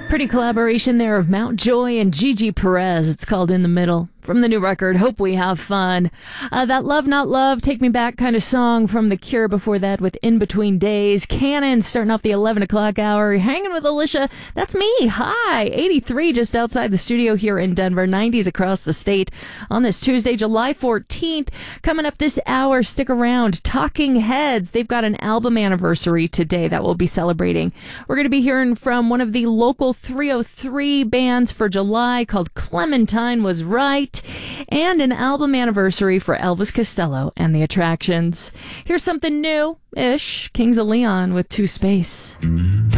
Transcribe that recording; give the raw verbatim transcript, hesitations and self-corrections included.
Pretty collaboration there of Mountjoy and Gigi Perez. It's called In the Middle. From the new record, Hope We Have Fun. Uh, that Love Not Love, Take Me Back kind of song from The Cure before that with In Between Days. Cannon starting off the eleven o'clock hour. You're hanging with Alicia. That's me. Hi. eighty-three just outside the studio here in Denver. nineties across the state on this Tuesday, July fourteenth. Coming up this hour, stick around. Talking Heads. They've got an album anniversary today that we'll be celebrating. We're going to be hearing from one of the local three oh three bands for July called Clementine Was Right, and an album anniversary for Elvis Costello and the Attractions. Here's something new-ish. Kings of Leon with Two Space.